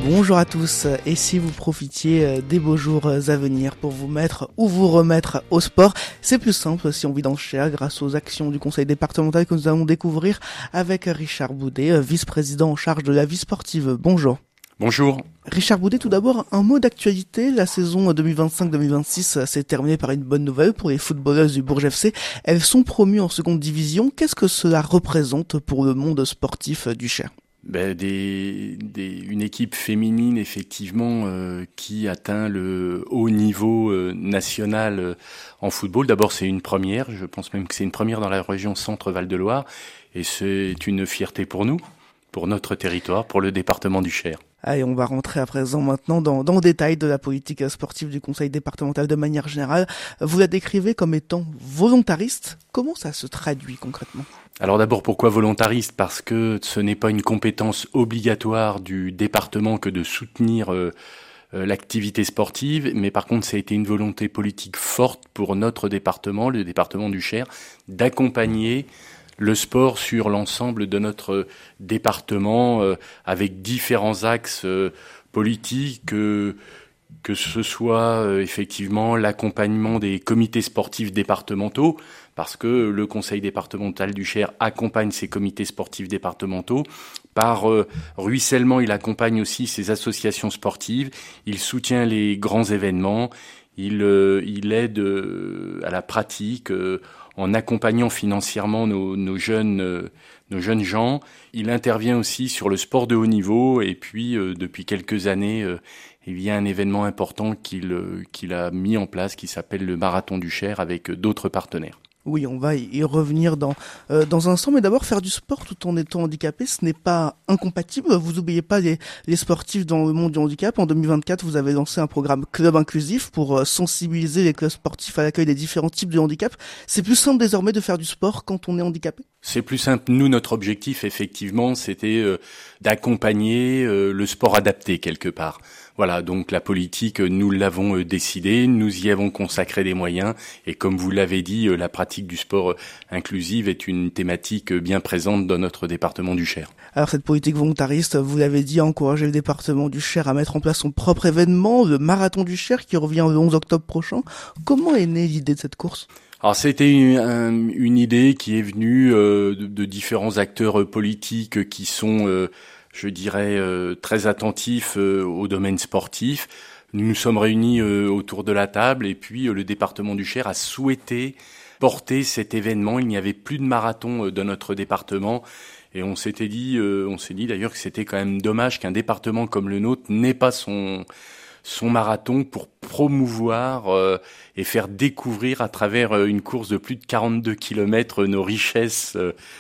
Bonjour à tous, et si vous profitiez des beaux jours à venir pour vous mettre ou vous remettre au sport, c'est plus simple si on vit dans le Cher grâce aux actions du conseil départemental que nous allons découvrir avec Richard Boudet, vice-président en charge de la vie sportive. Bonjour. Bonjour. Richard Boudet, tout d'abord, un mot d'actualité. La saison 2025-2026 s'est terminée par une bonne nouvelle pour les footballeuses du Bourges FC. Elles sont promues en seconde division. Qu'est-ce que cela représente pour le monde sportif du Cher ? Une équipe féminine effectivement qui atteint le haut niveau national en football. D'abord c'est une première, je pense même que c'est une première dans la région Centre-Val de Loire et c'est une fierté pour nous, pour notre territoire, pour le département du Cher. Allez, on va rentrer à présent maintenant dans le détail de la politique sportive du conseil départemental de manière générale. Vous la décrivez comme étant volontariste. Comment ça se traduit concrètement ? Alors d'abord, pourquoi volontariste ? Parce que ce n'est pas une compétence obligatoire du département que de soutenir l'activité sportive, mais par contre, ça a été une volonté politique forte pour notre département, le département du Cher, d'accompagner le sport sur l'ensemble de notre département avec différents axes politiques, que ce soit effectivement l'accompagnement des comités sportifs départementaux, parce que le conseil départemental du Cher accompagne ses comités sportifs départementaux. Par ruissellement, il accompagne aussi ses associations sportives, il soutient les grands événements, il aide à la pratique en accompagnant financièrement nos jeunes gens. Il intervient aussi sur le sport de haut niveau et puis depuis quelques années, il y a un événement important qu'il a mis en place qui s'appelle le Marathon du Cher avec d'autres partenaires. Oui, on va y revenir dans un instant, mais d'abord faire du sport tout en étant handicapé, ce n'est pas incompatible. Vous n'oubliez pas les sportifs dans le monde du handicap. En 2024, vous avez lancé un programme Club Inclusif pour sensibiliser les clubs sportifs à l'accueil des différents types de handicap. C'est plus simple désormais de faire du sport quand on est handicapé ? C'est plus simple. Nous, notre objectif, effectivement, c'était d'accompagner le sport adapté quelque part. Voilà, donc la politique, nous l'avons décidé, nous y avons consacré des moyens, et comme vous l'avez dit, la pratique du sport inclusive est une thématique bien présente dans notre département du Cher. Alors cette politique volontariste, vous l'avez dit, a encouragé le département du Cher à mettre en place son propre événement, le Marathon du Cher, qui revient le 11 octobre prochain. Comment est née l'idée de cette course ? Alors c'était une idée qui est venue de différents acteurs politiques qui sont je dirais très attentifs au domaine sportif. Nous nous sommes réunis autour de la table et puis le département du Cher a souhaité porter cet événement. Il n'y avait plus de marathon dans notre département et on s'est dit d'ailleurs que c'était quand même dommage qu'un département comme le nôtre n'ait pas son marathon pour promouvoir et faire découvrir à travers une course de plus de 42 kilomètres nos richesses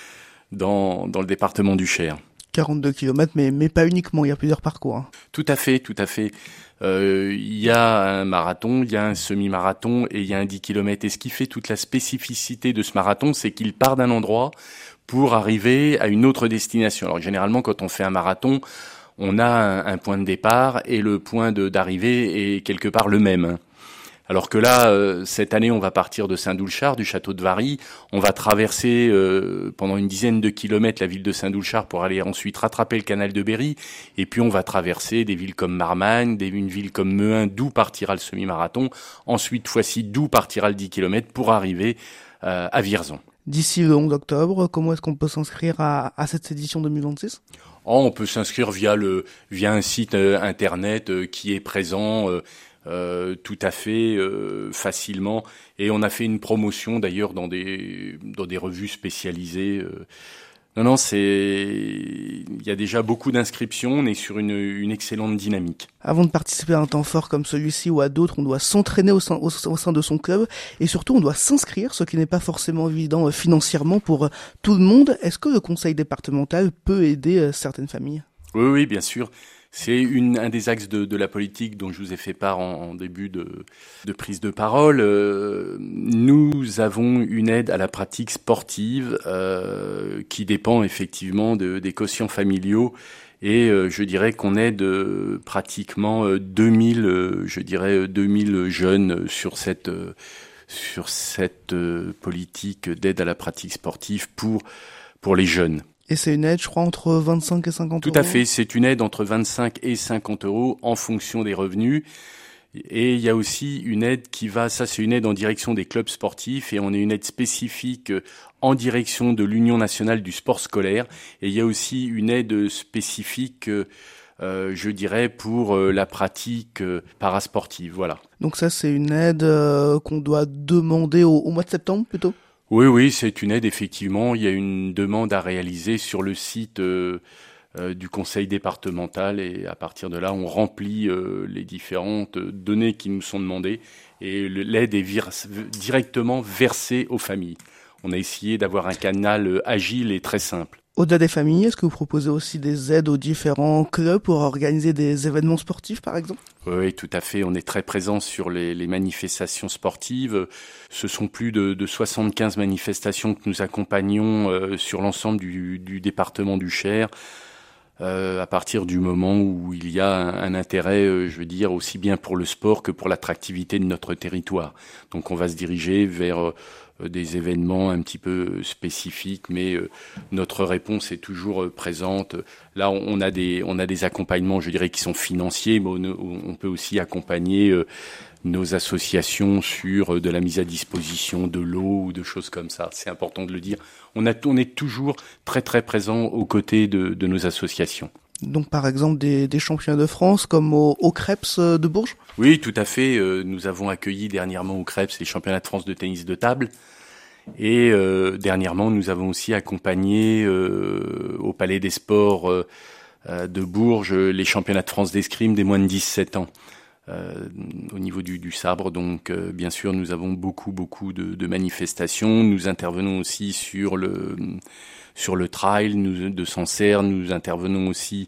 dans le département du Cher. 42 kilomètres, mais pas uniquement, il y a plusieurs parcours. Hein. Tout à fait. Il y a un marathon, il y a un semi-marathon et il y a un 10 kilomètres. Et ce qui fait toute la spécificité de ce marathon, c'est qu'il part d'un endroit pour arriver à une autre destination. Alors généralement, quand on fait un marathon, on a un point de départ et le point d'arrivée est quelque part le même. Alors que là, cette année, on va partir de Saint-Doulchard, du château de Vary. On va traverser pendant une dizaine de kilomètres la ville de Saint-Doulchard pour aller ensuite rattraper le canal de Berry. Et puis on va traverser des villes comme Marmagne, une ville comme Mehun, d'où partira le semi-marathon. Ensuite, d'où partira le 10 kilomètres pour arriver à Vierzon. D'ici le 11 octobre, comment est-ce qu'on peut s'inscrire à cette édition 2026 ? On peut s'inscrire via un site internet qui est présent tout à fait facilement, et on a fait une promotion d'ailleurs dans des revues spécialisées. Non, il y a déjà beaucoup d'inscriptions, on est sur une excellente dynamique. Avant de participer à un temps fort comme celui-ci ou à d'autres, on doit s'entraîner au sein de son club et surtout on doit s'inscrire, ce qui n'est pas forcément évident financièrement pour tout le monde. Est-ce que le conseil départemental peut aider certaines familles ? Oui, bien sûr. C'est un des axes de la politique dont je vous ai fait part en début de prise de parole. Nous avons une aide à la pratique sportive qui dépend effectivement des quotients familiaux et je dirais qu'on aide pratiquement 2000 jeunes sur cette politique d'aide à la pratique sportive pour les jeunes. Et c'est une aide, je crois, entre 25 et 50 euros. Tout à fait, c'est une aide entre 25 et 50 euros en fonction des revenus. Et il y a aussi une aide qui va, ça c'est une aide en direction des clubs sportifs et on a une aide spécifique en direction de l'Union nationale du sport scolaire. Et il y a aussi une aide spécifique, je dirais, pour la pratique parasportive. Voilà. Donc ça c'est une aide qu'on doit demander au mois de septembre plutôt ? Oui, c'est une aide effectivement. Il y a une demande à réaliser sur le site du conseil départemental et à partir de là, on remplit les différentes données qui nous sont demandées et l'aide est directement versée aux familles. On a essayé d'avoir un canal agile et très simple. Au-delà des familles, est-ce que vous proposez aussi des aides aux différents clubs pour organiser des événements sportifs, par exemple ? Oui, tout à fait. On est très présent sur les manifestations sportives. Ce sont plus de 75 manifestations que nous accompagnons sur l'ensemble du département du Cher. À partir du moment où il y a un intérêt, je veux dire, aussi bien pour le sport que pour l'attractivité de notre territoire. Donc on va se diriger vers des événements un petit peu spécifiques, mais notre réponse est toujours présente. Là, on a des accompagnements, je dirais, qui sont financiers, mais on peut aussi accompagner nos associations sur de la mise à disposition de l'eau ou de choses comme ça. C'est important de le dire. On est toujours très très présent aux côtés de nos associations. Donc par exemple des championnats de France comme au Crêpes de Bourges ? Oui, tout à fait. Nous avons accueilli dernièrement au Crêpes les championnats de France de tennis de table. Et dernièrement, nous avons aussi accompagné au Palais des Sports de Bourges les championnats de France d'escrime des moins de 17 ans. Au niveau du sabre, donc bien sûr nous avons beaucoup de manifestations. Nous intervenons aussi sur le trail de Sancerre. Nous intervenons aussi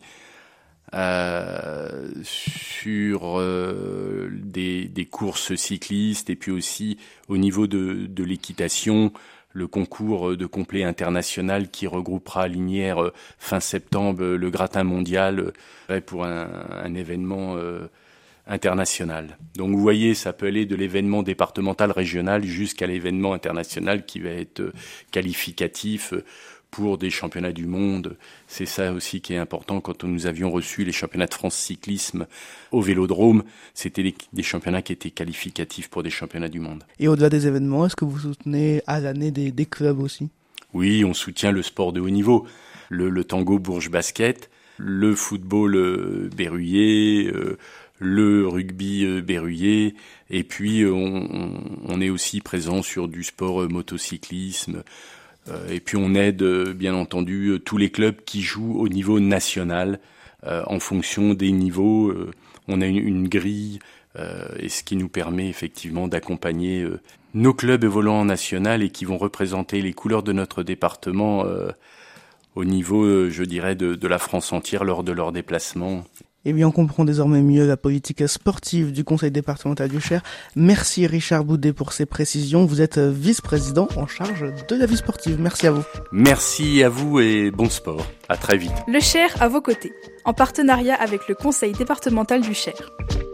sur des courses cyclistes et puis aussi au niveau de l'équitation, le concours de complet international qui regroupera à Lignières fin septembre le gratin mondial pour un événement international. Donc vous voyez, ça peut aller de l'événement départemental régional jusqu'à l'événement international qui va être qualificatif pour des championnats du monde. C'est ça aussi qui est important. Quand nous avions reçu les championnats de France cyclisme au Vélodrome, c'était des championnats qui étaient qualificatifs pour des championnats du monde. Et au-delà des événements, est-ce que vous soutenez à l'année des clubs aussi ? Oui, on soutient le sport de haut niveau. Le tango Bourges Basket, le football Berruyer, le rugby Berruyer, et puis on est aussi présent sur du sport motocyclisme, et puis on aide bien entendu tous les clubs qui jouent au niveau national en fonction des niveaux. On a une grille, et ce qui nous permet effectivement d'accompagner nos clubs évoluant en national et qui vont représenter les couleurs de notre département au niveau, je dirais, de la France entière lors de leurs déplacements. Eh bien, on comprend désormais mieux la politique sportive du Conseil départemental du Cher. Merci Richard Boudet pour ces précisions. Vous êtes vice-président en charge de la vie sportive. Merci à vous. Merci à vous et bon sport. À très vite. Le Cher à vos côtés, en partenariat avec le Conseil départemental du Cher.